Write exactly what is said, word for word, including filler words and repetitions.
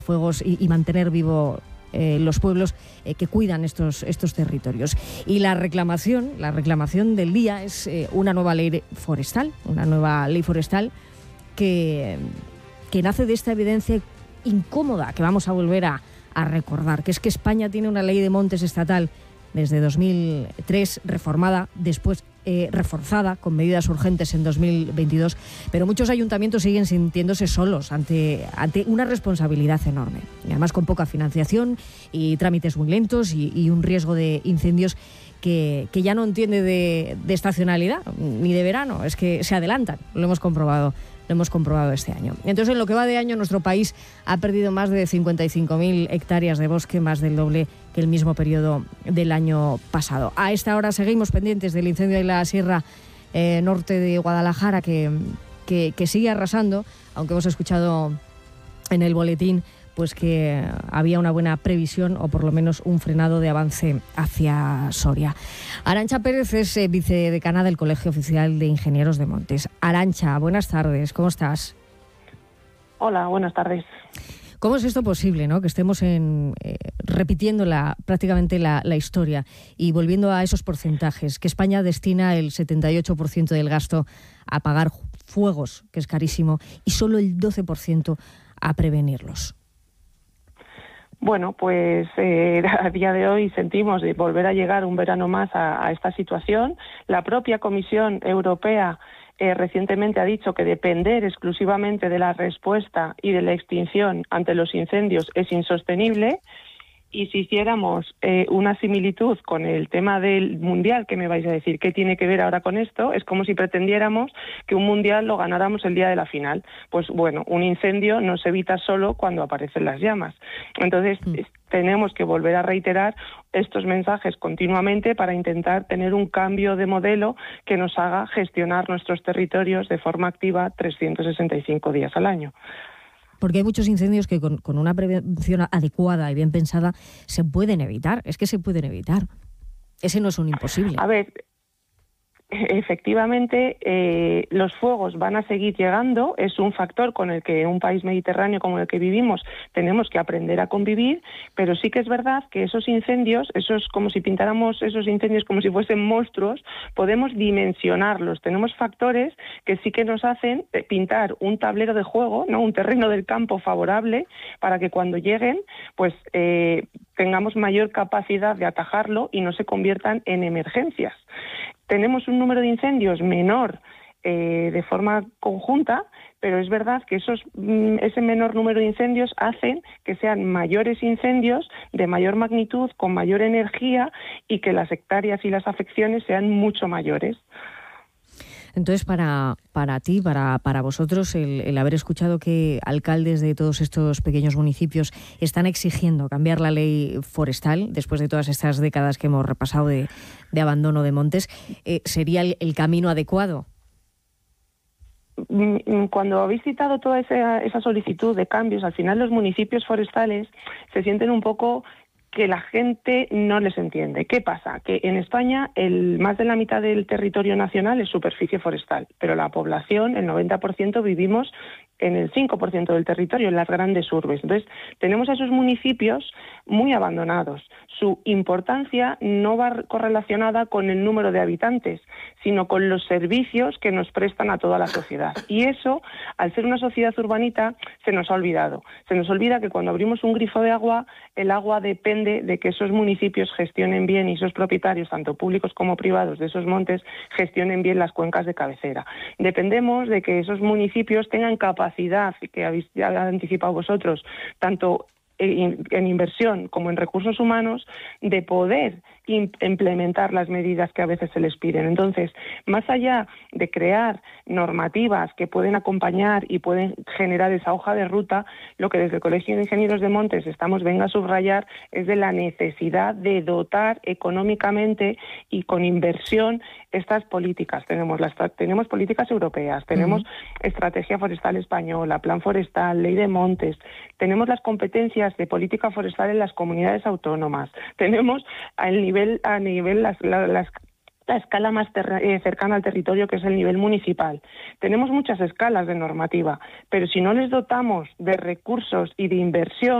fuegos y, y mantener vivo eh, los pueblos eh, que cuidan estos, estos territorios. Y la reclamación, la reclamación del día es eh, una nueva ley forestal, una nueva ley forestal que, que nace de esta evidencia incómoda que vamos a volver a, a recordar, que es que España tiene una ley de montes estatal desde dos mil tres, reformada, después eh, reforzada con medidas urgentes en dos mil veintidós, pero muchos ayuntamientos siguen sintiéndose solos ante, ante una responsabilidad enorme, y además con poca financiación y trámites muy lentos y, y un riesgo de incendios que, que ya no entiende de, de estacionalidad ni de verano, es que se adelantan, lo hemos comprobado. Lo hemos comprobado este año. Entonces, en lo que va de año, nuestro país ha perdido más de cincuenta y cinco mil hectáreas de bosque, más del doble que el mismo periodo del año pasado. A esta hora seguimos pendientes del incendio de la Sierra eh, Norte de Guadalajara, que, que, que sigue arrasando, aunque hemos escuchado en el boletín pues que había una buena previsión o por lo menos un frenado de avance hacia Soria. Arantxa Pérez es eh, vicedecana del Colegio Oficial de Ingenieros de Montes. Arantxa, buenas tardes, ¿cómo estás? Hola, buenas tardes. ¿Cómo es esto posible, ¿no? Que estemos en, eh, repitiendo la, prácticamente la, la historia y volviendo a esos porcentajes, que España destina el setenta y ocho por ciento del gasto a apagar fuegos, que es carísimo, y solo el doce por ciento a prevenirlos? Bueno, pues eh, a día de hoy sentimos de volver a llegar un verano más a, a esta situación. La propia Comisión Europea eh, recientemente ha dicho que depender exclusivamente de la respuesta y de la extinción ante los incendios es insostenible. Y si hiciéramos eh, una similitud con el tema del Mundial, ¿qué me vais a decir? ¿Qué tiene que ver ahora con esto? Es como si pretendiéramos que un Mundial lo ganáramos el día de la final. Pues bueno, un incendio no se evita solo cuando aparecen las llamas. Entonces, mm. tenemos que volver a reiterar estos mensajes continuamente para intentar tener un cambio de modelo que nos haga gestionar nuestros territorios de forma activa trescientos sesenta y cinco días al año. Porque hay muchos incendios que con, con una prevención adecuada y bien pensada se pueden evitar. Es que se pueden evitar. Ese no es un imposible. A ver, efectivamente, eh, los fuegos van a seguir llegando. Es un factor con el que un país mediterráneo como el que vivimos tenemos que aprender a convivir, pero sí que es verdad que esos incendios, esos como si pintáramos esos incendios como si fuesen monstruos, podemos dimensionarlos. Tenemos factores que sí que nos hacen pintar un tablero de juego, ¿no? Un terreno del campo favorable para que cuando lleguen, pues eh, tengamos mayor capacidad de atajarlo y no se conviertan en emergencias. Tenemos un número de incendios menor eh, de forma conjunta, pero es verdad que esos, ese menor número de incendios hacen que sean mayores incendios de mayor magnitud, con mayor energía y que las hectáreas y las afecciones sean mucho mayores. Entonces, para, para ti, para, para vosotros, el, el haber escuchado que alcaldes de todos estos pequeños municipios están exigiendo cambiar la ley forestal, después de todas estas décadas que hemos repasado de, de abandono de montes, eh, ¿sería el, el camino adecuado? Cuando habéis citado toda esa, esa solicitud de cambios, al final los municipios forestales se sienten un poco que la gente no les entiende. ¿Qué pasa? Que en España el más de la mitad del territorio nacional es superficie forestal, pero la población, el noventa por ciento, vivimos en el cinco por ciento del territorio, en las grandes urbes. Entonces, tenemos a esos municipios muy abandonados. Su importancia no va correlacionada con el número de habitantes, sino con los servicios que nos prestan a toda la sociedad. Y eso, al ser una sociedad urbanita, se nos ha olvidado. Se nos olvida que cuando abrimos un grifo de agua, el agua depende de que esos municipios gestionen bien y esos propietarios, tanto públicos como privados, de esos montes, gestionen bien las cuencas de cabecera. Dependemos de que esos municipios tengan capacidad, que habéis ya anticipado vosotros, tanto en inversión como en recursos humanos, de poder implementar las medidas que a veces se les piden. Entonces, más allá de crear normativas que pueden acompañar y pueden generar esa hoja de ruta, lo que desde el Colegio de Ingenieros de Montes estamos venga a subrayar es de la necesidad de dotar económicamente y con inversión estas políticas. Tenemos las tenemos políticas europeas, tenemos uh-huh. Estrategia Forestal Española, Plan Forestal, Ley de Montes, tenemos las competencias de política forestal en las comunidades autónomas, tenemos al nivel a nivel las, las, las la escala más eh, cercana al territorio, que es el nivel municipal. Tenemos muchas escalas de normativa, pero si no les dotamos de recursos y de inversión,